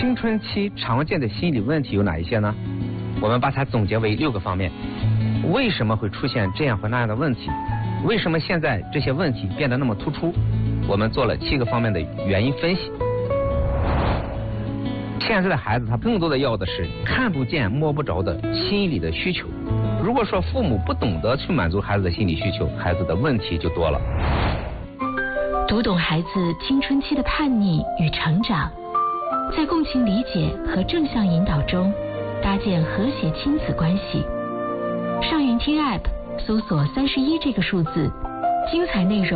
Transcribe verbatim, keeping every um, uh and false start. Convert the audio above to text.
青春期常见的心理问题有哪一些呢？我们把它总结为六个方面。为什么会出现这样和那样的问题？为什么现在这些问题变得那么突出？我们做了七个方面的原因分析。现在的孩子他更多的要的是看不见摸不着的心理的需求。如果说父母不懂得去满足孩子的心理需求，孩子的问题就多了。 读懂孩子青春期的叛逆与成长，在共情理解和正向引导中搭建和谐亲子关系。上云听 App 搜索三十一这个数字，精彩内容